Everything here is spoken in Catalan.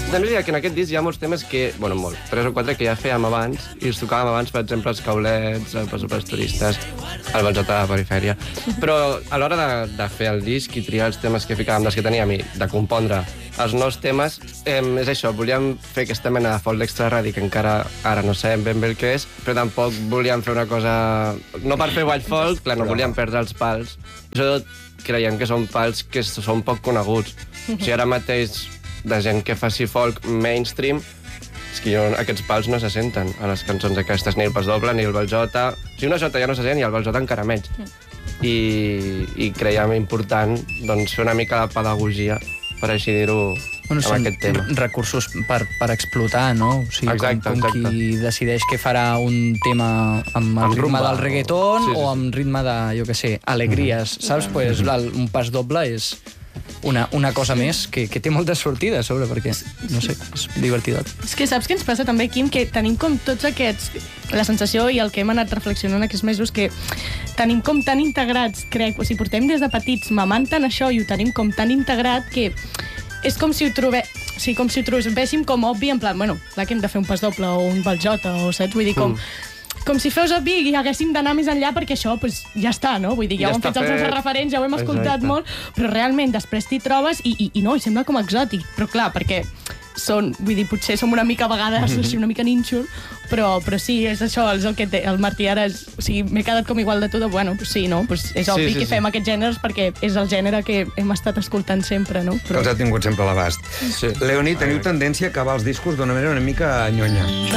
També diria que en aquest disc hi ha molts temes que, bueno, molt, 3 o 4 que ja fèiem abans, i els tocàvem abans, per exemple, els caulets, els turistes, el Balzot a la perifèria. Però a l'hora de fer el disc i triar els temes que ficàvem, dels que teníem, i de compondre els nous temes, és això, volíem fer aquesta mena de folk d'extra radi, que encara ara no sabem ben bé el que és, però tampoc volíem fer una cosa... No per fer wild folk, clar, no volíem perdre els pals. Sobretot creiem que són pals que són poc coneguts. O sigui, ara mateix, de gent que faci folk mainstream, és que aquests pals no se senten a les cançons aquestes, ni el pas doble, ni el Baljota. O sigui, una jota ja no se sent, i el Baljota encara menys. I creiem important doncs, fer una mica de pedagogia, per així dir-ho, amb aquest tema. Recursos per explotar, no? O sigui, exacte. Qui decideix que farà un tema amb el ritme del reggaeton o amb ritme de, jo què sé, alegries, saps? Pues un pas doble és una cosa més que té molta sortida a sobre, perquè, no sé, és divertidot. És que saps què ens passa també, Quim? Que tenim com tots aquests... La sensació i el que hem anat reflexionant aquests mesos, que tenim com tan integrats, crec, o sigui, portem des de petits mamant tant això i ho tenim com tan integrat que és com si ho trobéssim com obvi, en plan, bueno, clar que hem de fer un pas doble o un Baljota, o saps? Vull dir, com si fos obvi i haguéssim d'anar més enllà perquè això pues, ja està, no? Vull dir, ja ho hem fet els nostres referents, ja ho hem escoltat molt, però realment després t'hi trobes i no, i sembla com exòtic. Però clar, perquè vull dir, potser som una mica a vegades així una mica nínxol, però sí, és això, és el que té el Martí ara, o sigui, m'he quedat com igual de tot, bueno, pues sí, no? Pues és obvi que fem aquests gèneres perquè és el gènere que hem estat escoltant sempre, no? Que els ha tingut sempre a l'abast. Leoni, teniu tendència a acabar els discos d'una manera una mica nyonya.